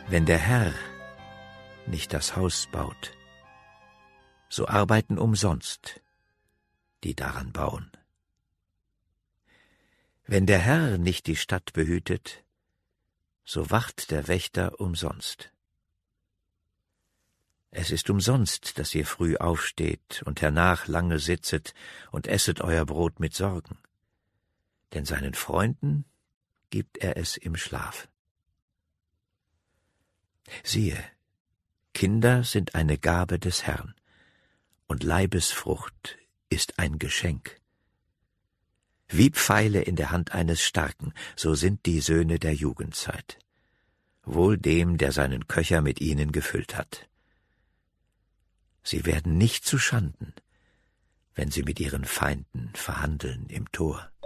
Wenn der Herr nicht das Haus baut, so arbeiten umsonst, die daran bauen. Wenn der Herr nicht die Stadt behütet, so wacht der Wächter umsonst. Es ist umsonst, dass ihr früh aufsteht und hernach lange sitzet und esset euer Brot mit Sorgen. Denn seinen Freunden gibt er es im Schlaf. Siehe, Kinder sind eine Gabe des Herrn, und Leibesfrucht ist ein Geschenk. Wie Pfeile in der Hand eines Starken, so sind die Söhne der Jugendzeit. Wohl dem, der seinen Köcher mit ihnen gefüllt hat. Sie werden nicht zu Schanden, wenn sie mit ihren Feinden verhandeln im Tor.